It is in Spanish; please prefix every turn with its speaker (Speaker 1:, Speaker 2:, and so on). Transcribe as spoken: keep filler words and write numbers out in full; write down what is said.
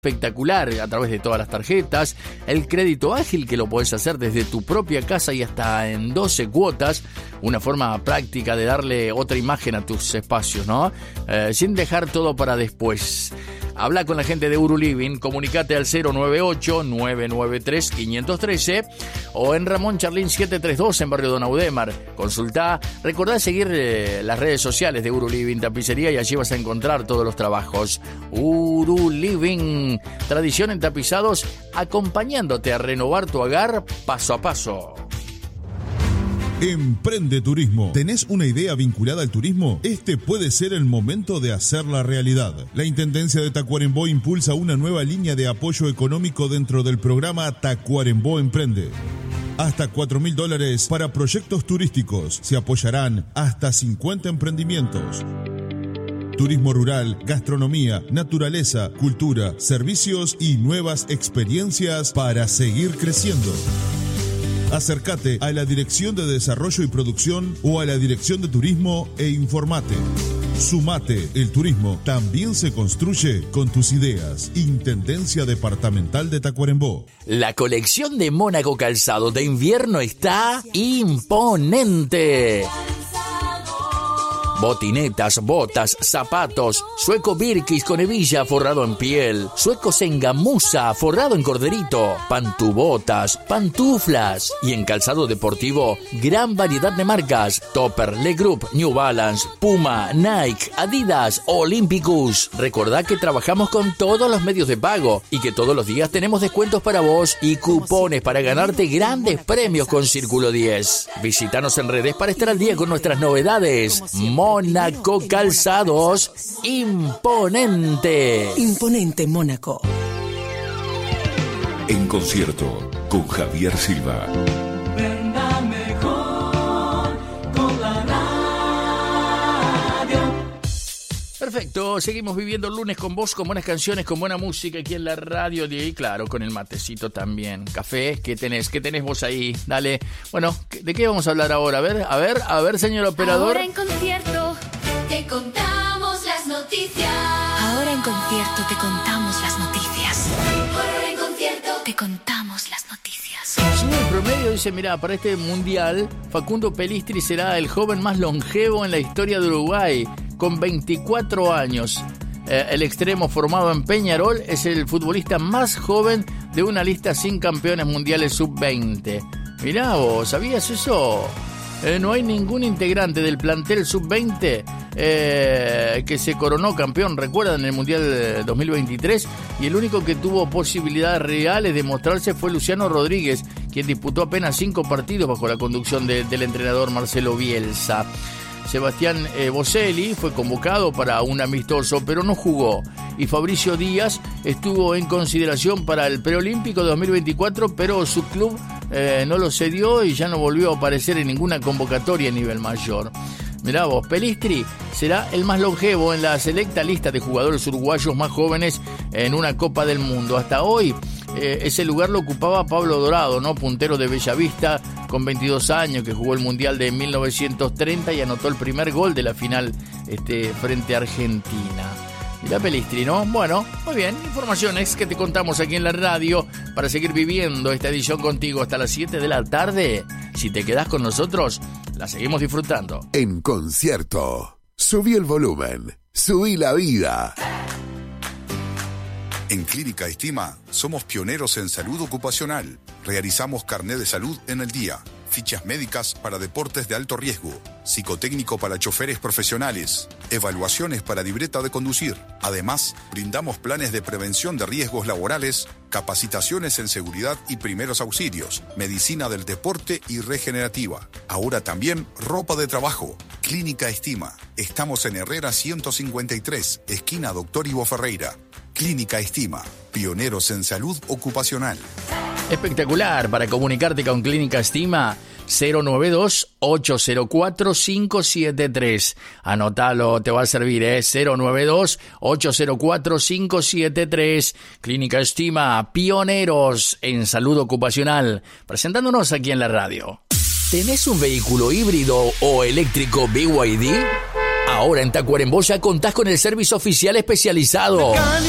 Speaker 1: espectacular a través de todas las tarjetas, el crédito ágil que lo podés hacer desde tu propia casa y hasta en doce cuotas, una forma práctica de darle otra imagen a tus espacios, ¿no? Eh, sin dejar todo para después. Habla con la gente de Uruliving, comunicate al cero nueve ocho, nueve nueve tres, cinco uno tres o en Ramón Charlín setecientos treinta y dos en Barrio Don Audemar. Consultá, recordá seguir eh, las redes sociales de Uruliving Tapicería y allí vas a encontrar todos los trabajos. Uruliving, tradición en tapizados, acompañándote a renovar tu hogar paso a paso.
Speaker 2: Emprende Turismo. ¿Tenés una idea vinculada al turismo? Este puede ser el momento de hacerla realidad. La Intendencia de Tacuarembó impulsa una nueva línea de apoyo económico dentro del programa Tacuarembó Emprende. Hasta cuatro mil dólares para proyectos turísticos. Se apoyarán hasta cincuenta emprendimientos. Turismo rural, gastronomía, naturaleza, cultura, servicios y nuevas experiencias para seguir creciendo. Acércate a la Dirección de Desarrollo y Producción o a la Dirección de Turismo e informate. Sumate, el turismo también se construye con tus ideas. Intendencia Departamental de Tacuarembó.
Speaker 1: La colección de Mónaco Calzado de invierno está imponente. Botinetas, botas, zapatos, sueco birkis con hebilla forrado en piel, suecos en gamuza forrado en corderito, pantubotas, pantuflas y en calzado deportivo, gran variedad de marcas: Topper, Le Group, New Balance, Puma, Nike, Adidas, Olympicus. Recordá que trabajamos con todos los medios de pago y que todos los días tenemos descuentos para vos y cupones para ganarte grandes premios con Círculo diez. Visítanos en redes para estar al día con nuestras novedades. Mónaco Calzados, imponente.
Speaker 3: Imponente Mónaco.
Speaker 4: En concierto con Javier Silva.
Speaker 5: Venda mejor con la radio.
Speaker 1: Perfecto, seguimos viviendo el lunes con vos, con buenas canciones, con buena música aquí en la radio y claro, con el matecito también. Café, ¿qué tenés? ¿Qué tenés vos ahí? Dale. Bueno, ¿de qué vamos a hablar ahora? A ver, a ver, a ver, señor operador.
Speaker 6: Ahora en concierto te contamos las noticias. Ahora en concierto te contamos las noticias. Ahora en concierto te contamos las noticias.
Speaker 1: En el promedio dice, mirá, para este mundial, Facundo Pelistri será el joven más longevo en la historia de Uruguay, con veinticuatro años. Eh, el extremo formado en Peñarol es el futbolista más joven de una lista sin campeones mundiales sub veinte. Mirá vos, ¿sabías eso? Eh, no hay ningún integrante del plantel sub veinte eh, que se coronó campeón, recuerdan, en el Mundial dos mil veintitrés, y el único que tuvo posibilidades reales de mostrarse fue Luciano Rodríguez, quien disputó apenas cinco partidos bajo la conducción de, del entrenador Marcelo Bielsa. Sebastián eh, Boselli fue convocado para un amistoso, pero no jugó. Y Fabricio Díaz estuvo en consideración para el preolímpico de dos mil veinticuatro, pero su club eh, no lo cedió y ya no volvió a aparecer en ninguna convocatoria a nivel mayor. Mirá vos, Pelistri será el más longevo en la selecta lista de jugadores uruguayos más jóvenes en una Copa del Mundo. Hasta hoy eh, ese lugar lo ocupaba Pablo Dorado, ¿no? Puntero de Bellavista, con veintidós años, que jugó el Mundial de mil novecientos treinta y anotó el primer gol de la final este, frente a Argentina. Mirá Pelistri, ¿no? Bueno, muy bien, informaciones que te contamos aquí en la radio para seguir viviendo esta edición contigo hasta las siete de la tarde. Si te quedás con nosotros, la seguimos disfrutando.
Speaker 4: En concierto. Subí el volumen. Subí la vida.
Speaker 7: En Clínica Estima somos pioneros en salud ocupacional. Realizamos carné de salud en el día, fichas médicas para deportes de alto riesgo, psicotécnico para choferes profesionales, evaluaciones para libreta de conducir. Además, brindamos planes de prevención de riesgos laborales, capacitaciones en seguridad y primeros auxilios, medicina del deporte y regenerativa. Ahora también ropa de trabajo. Clínica Estima. Estamos en Herrera ciento cincuenta y tres, esquina Doctor Ivo Ferreira. Clínica Estima, pioneros en salud ocupacional.
Speaker 1: Espectacular. Para comunicarte con Clínica Estima, cero nueve dos, ocho cero cuatro, cinco siete tres. Anótalo, te va a servir, ¿eh? cero nueve dos, ocho cero cuatro, cinco siete tres. Clínica Estima, pioneros en salud ocupacional. Presentándonos aquí en la radio. ¿Tenés un vehículo híbrido o eléctrico B Y D? Ahora en Tacuarembó ya contás con el servicio oficial especializado.